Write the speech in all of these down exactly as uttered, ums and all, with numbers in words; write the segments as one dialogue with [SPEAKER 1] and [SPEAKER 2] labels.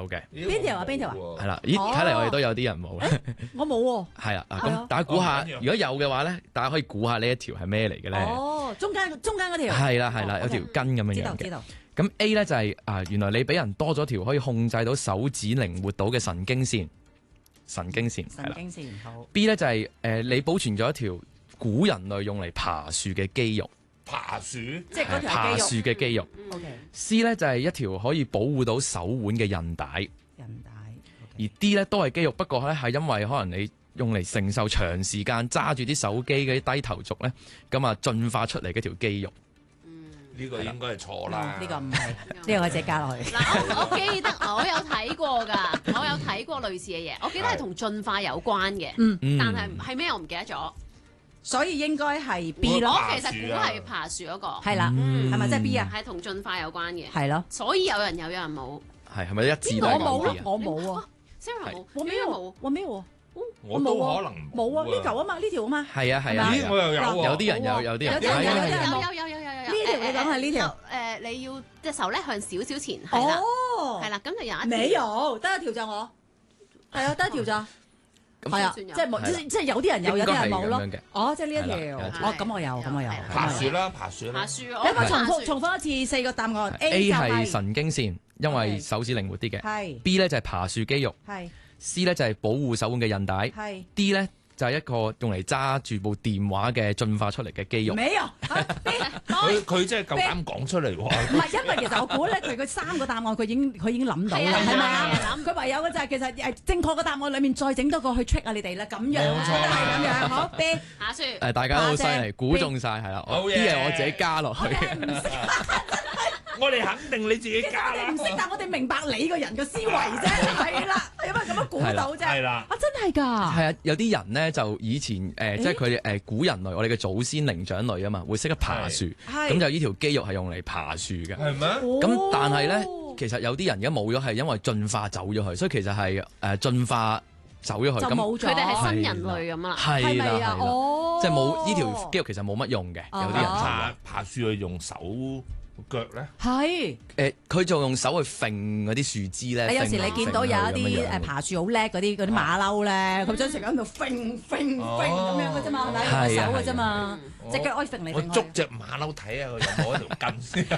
[SPEAKER 1] 嘅。
[SPEAKER 2] 邊條啊？邊條啊？
[SPEAKER 1] 係啦，咦，睇嚟我哋都有啲人冇啦。
[SPEAKER 2] 我冇喎。
[SPEAKER 1] 係啦，咁大家估下，如果有嘅話咧，大家可以估下呢一條係咩嚟嘅咧？
[SPEAKER 2] 哦，中間中間嗰條。
[SPEAKER 1] 係啦係啦，有條筋咁樣樣嘅。
[SPEAKER 2] 知道知道。
[SPEAKER 1] 咁 A 咧就係啊，原來你俾人多咗條可以控制到手指靈活到嘅神經線，神經線係啦。
[SPEAKER 2] 神經線好。
[SPEAKER 1] B 咧就係誒，你保存咗一條古人類用嚟爬樹嘅肌肉。
[SPEAKER 3] 爬樹，
[SPEAKER 2] 即係嗰條
[SPEAKER 1] 爬樹嘅肌肉。
[SPEAKER 2] OK。
[SPEAKER 1] C 咧就係一條可以保護到手腕嘅韌帶。
[SPEAKER 2] 韌帶。
[SPEAKER 1] 而 D 咧都係肌肉，不過咧係因為可能你用嚟承受長時間揸住啲手機嗰啲低頭族咧，咁啊進化出嚟嗰條肌肉。
[SPEAKER 3] 呢個應該係錯啦。
[SPEAKER 2] 呢個唔係，呢個我自己加落去。
[SPEAKER 4] 嗱，我我記得我有睇過㗎，我有睇過類似嘅嘢，我記得係同進化有關嘅，
[SPEAKER 2] 嗯，
[SPEAKER 4] 但係係咩我唔記得咗。
[SPEAKER 2] 所以應該係 B 咯。
[SPEAKER 4] 我其實估係爬樹嗰個。
[SPEAKER 2] 係啦，係咪即係 B 啊？
[SPEAKER 4] 係同進化有關嘅。
[SPEAKER 2] 係咯。
[SPEAKER 4] 所以有人有，有人冇。
[SPEAKER 1] 係係咪一致都
[SPEAKER 2] 我
[SPEAKER 1] 係
[SPEAKER 2] 冇咯，
[SPEAKER 1] 咁
[SPEAKER 2] 我冇喎。
[SPEAKER 4] Sarah 冇，
[SPEAKER 2] 我咩喎？我咩喎？
[SPEAKER 3] 我都可能
[SPEAKER 2] 冇啊！呢嚿啊嘛，呢條啊嘛。
[SPEAKER 1] 係啊係啊。
[SPEAKER 3] 咦，我又有喎。
[SPEAKER 1] 有啲人有，有啲人
[SPEAKER 2] 有啲人有，有啲人
[SPEAKER 4] 有有有有有有。
[SPEAKER 2] 呢條你講係呢條。
[SPEAKER 4] 誒，你要隻手咧向少少前，係啦，
[SPEAKER 2] 哦，
[SPEAKER 4] 係啦，咁就有一條。
[SPEAKER 2] 未有，得一條咋我？係啊，得一條咋？係啊，即係冇，即即係有啲人有，有啲人冇咯。哦，即係呢一條。哦，咁我有，咁我有。
[SPEAKER 3] 爬樹啦，爬樹啦。
[SPEAKER 4] 爬樹。
[SPEAKER 2] 你可唔可以重複重複一次四個答案
[SPEAKER 1] ？A 係神經線，因為手指靈活啲嘅。
[SPEAKER 2] 係。
[SPEAKER 1] B 咧就係爬樹肌肉。
[SPEAKER 2] 係。
[SPEAKER 1] C 咧就係保護手腕嘅韌帶。
[SPEAKER 2] 係。
[SPEAKER 1] D 咧就係一個用嚟揸住部電話嘅進化出嚟嘅肌肉。
[SPEAKER 2] 未有。
[SPEAKER 3] 佢佢真係夠膽講出嚟喎。
[SPEAKER 2] 唔係，因為其實我估咧，佢佢三個答案佢已經佢已經諗到啦，係咪啊？佢唯有嘅就係其實誒正確嘅答案裡面再整多個去 trick 下你哋啦，咁樣
[SPEAKER 3] 冇錯啦，
[SPEAKER 2] 係咁樣。好 B
[SPEAKER 4] 下樹。
[SPEAKER 1] 誒，大家都好犀利，估中晒係啦。
[SPEAKER 3] 好嘢。
[SPEAKER 1] 啲嘢我自己加落去嘅。
[SPEAKER 3] 我哋肯定你自己加啦。
[SPEAKER 2] 唔識，但我哋明白你個人嘅思維啫，係啦，因為咁樣估到啫。
[SPEAKER 3] 係啦。
[SPEAKER 2] 啊，真係㗎。
[SPEAKER 1] 係啊，有啲人咧就以前誒，即係佢哋誒古人類，我哋嘅祖先靈長類啊嘛，會識得爬樹，咁就呢條肌肉係用嚟爬樹嘅。
[SPEAKER 3] 係咩？
[SPEAKER 1] 咁但係咧，其實有啲人而家冇咗，係因為進化走咗去，所以其實係誒進化走咗去，
[SPEAKER 2] 就冇咗。
[SPEAKER 4] 佢哋係新人類咁啦。
[SPEAKER 1] 係啦，係啦，
[SPEAKER 2] 哦，
[SPEAKER 1] 即係冇呢條肌肉其實冇乜用嘅，有啲人
[SPEAKER 3] 爬爬樹去用手腳咧，
[SPEAKER 2] 係
[SPEAKER 1] 誒，佢就用手去揈嗰啲樹枝咧。
[SPEAKER 2] 有時你見到有一啲誒爬樹好叻嗰啲嗰啲馬騮咧，佢將成日喺度揈揈揈咁樣嘅啫嘛，係咪？用手嘅啫嘛，隻腳可以揈嚟揈去。
[SPEAKER 3] 我捉隻馬騮睇下佢有冇一條筋先。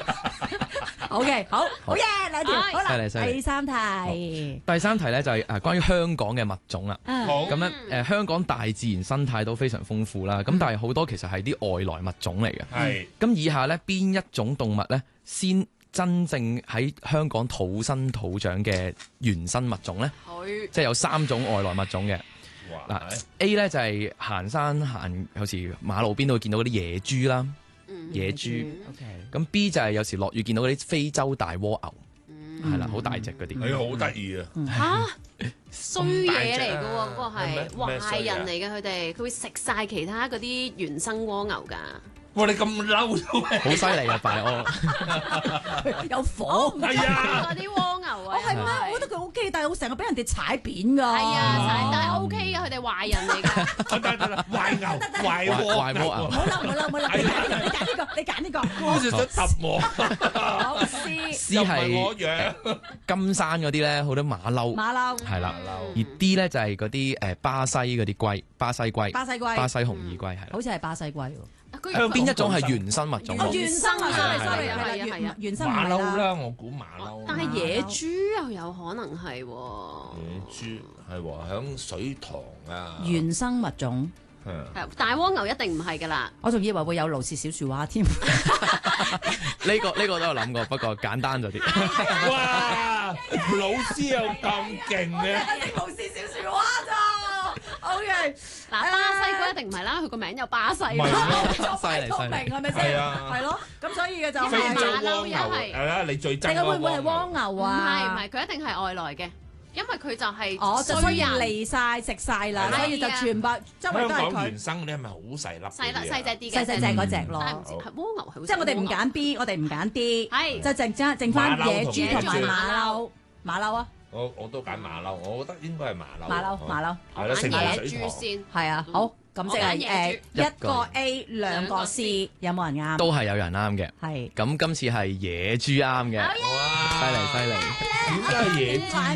[SPEAKER 2] O K，好，好嘢，兩條，好啦，第三題。
[SPEAKER 1] 第三題咧就係誒關於香港嘅物種啦。
[SPEAKER 3] 好。
[SPEAKER 1] 咁咧誒香港大自然生態都非常豐富啦，咁但係好多其實係啲外來物種嚟嘅。
[SPEAKER 3] 係。
[SPEAKER 1] 咁以下咧邊一種動物咧先真正喺香港土生土長嘅原生物種咧？即係有三種外來物種嘅。嗱 A 咧就係行山行，有時馬路邊都會見到嗰啲野豬啦。野豬，咁 B 就係有時落雨見到嗰啲非洲大蝸牛，係啦，好大隻嗰啲。
[SPEAKER 3] 你好得意啊！
[SPEAKER 4] 嚇，衰嘢嚟㗎喎，嗰個係壞人嚟嘅，佢哋佢會食晒其他嗰啲原生蝸牛㗎。
[SPEAKER 3] 哇！你咁嬲，
[SPEAKER 1] 好犀利啊！快我
[SPEAKER 2] 有火，
[SPEAKER 3] 係啊！
[SPEAKER 4] 嗰啲蝸牛啊，
[SPEAKER 2] 我係咩？我覺得佢 O K，但係我成日俾人哋踩扁㗎。
[SPEAKER 4] 係啊，但係 O K 嘅，佢哋壞人嚟㗎。
[SPEAKER 3] 得得得，壞牛，壞
[SPEAKER 1] 蝸壞蝸牛。
[SPEAKER 2] 唔好嬲，唔好嬲，唔好嬲！你揀呢個，你揀呢個。
[SPEAKER 3] 好似想揼我。
[SPEAKER 2] 好 C。
[SPEAKER 1] C 係金山嗰啲咧，好多馬騮。
[SPEAKER 2] 馬騮。
[SPEAKER 1] 係啦。而 D 咧就係嗰啲誒巴西嗰啲龜，巴西龜。
[SPEAKER 2] 巴西龜。
[SPEAKER 1] 巴西紅耳龜係啦。
[SPEAKER 2] 好似係巴西龜喎。
[SPEAKER 1] 邊一種係原生物種？
[SPEAKER 2] 哦，原生啊，sorry sorry，
[SPEAKER 4] 係啊係啊，
[SPEAKER 2] 原生
[SPEAKER 3] 馬騮啦，我估馬騮。
[SPEAKER 4] 但係野豬又有可能係喎。
[SPEAKER 3] 野豬係喎，響水塘啊。
[SPEAKER 2] 原生物種。
[SPEAKER 4] 係大蝸牛一定唔係㗎啦。
[SPEAKER 2] 我仲以為會有盧氏小樹蛙添。
[SPEAKER 1] 呢個呢個都有諗過，不過簡單咗啲。
[SPEAKER 3] 哇！老師又咁勁嘅。
[SPEAKER 2] 盧氏小樹蛙咋？O K。
[SPEAKER 4] 嗱，巴西龜一定唔係啦，佢個名有巴西。
[SPEAKER 3] 係咯，
[SPEAKER 1] 犀利犀利，
[SPEAKER 2] 係咪先？
[SPEAKER 3] 係啊，
[SPEAKER 2] 係咯。咁所以嘅就係
[SPEAKER 3] 非洲
[SPEAKER 4] 馬騮
[SPEAKER 3] 蝸牛係啦，你最憎嗰個
[SPEAKER 2] 會唔會係蝸牛
[SPEAKER 4] 唔
[SPEAKER 2] 啊？
[SPEAKER 4] 係唔係，佢一定係外來嘅，因為佢就係
[SPEAKER 2] 哦，就所以嚟晒食晒啦，所以就全部周圍都係佢。
[SPEAKER 3] 香港原生嗰啲係咪好細粒？
[SPEAKER 4] 細粒細隻啲嘅，
[SPEAKER 2] 細細隻嗰隻咯。
[SPEAKER 4] 但係唔知係蝸牛係。
[SPEAKER 2] 即係我哋唔揀 B，我哋唔揀 D，
[SPEAKER 4] 係
[SPEAKER 2] 就剩翻剩翻野豬同埋馬騮。馬騮啊！
[SPEAKER 3] 我我都揀馬騮，我覺得應該係馬騮。
[SPEAKER 2] 馬騮馬騮
[SPEAKER 3] 係啦，食
[SPEAKER 4] 野豬先。
[SPEAKER 2] 係啊，好。咁即係誒一個 A 兩個 C，有冇人啱？
[SPEAKER 1] 都係有人啱嘅。
[SPEAKER 2] 係。
[SPEAKER 1] 咁今次係野豬啱嘅。
[SPEAKER 3] 哇！
[SPEAKER 1] 犀利犀利。
[SPEAKER 3] 點解係野豬？